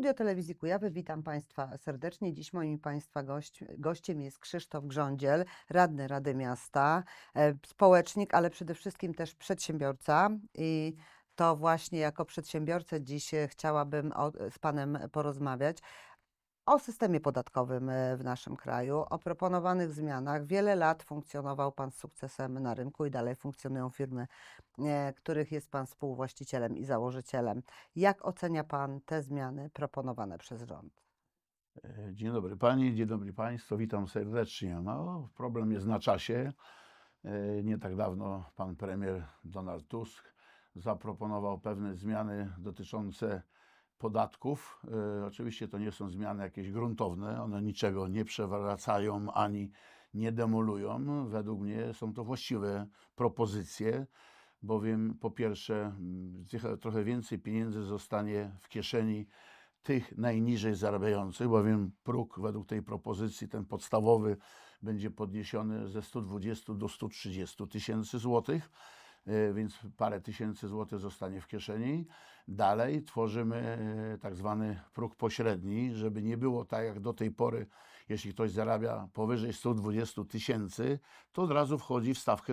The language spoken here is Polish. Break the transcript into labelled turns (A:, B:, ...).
A: Studio Telewizji Kujawy, witam Państwa serdecznie. Dziś moim Państwa gościem jest Krzysztof Grządziel, radny Rady Miasta, społecznik, ale przede wszystkim też przedsiębiorca. I to właśnie jako przedsiębiorca dziś chciałabym z Panem porozmawiać o systemie podatkowym w naszym kraju, o proponowanych zmianach. Wiele lat funkcjonował Pan z sukcesem na rynku i dalej funkcjonują firmy, których jest Pan współwłaścicielem i założycielem. Jak ocenia Pan te zmiany proponowane przez rząd?
B: Dzień dobry Pani, dzień dobry Państwu, witam serdecznie. No, problem jest na czasie. Nie tak dawno pan premier Donald Tusk zaproponował pewne zmiany dotyczące podatków. Oczywiście to nie są zmiany jakieś gruntowne, one niczego nie przewracają ani nie demolują. Według mnie są to właściwe propozycje, bowiem po pierwsze trochę więcej pieniędzy zostanie w kieszeni tych najniżej zarabiających, bowiem próg według tej propozycji, ten podstawowy, będzie podniesiony ze 120 do 130 tysięcy złotych, więc parę tysięcy złotych zostanie w kieszeni. Dalej tworzymy tak zwany próg pośredni, żeby nie było tak jak do tej pory, jeśli ktoś zarabia powyżej 120 tysięcy, to od razu wchodzi w stawkę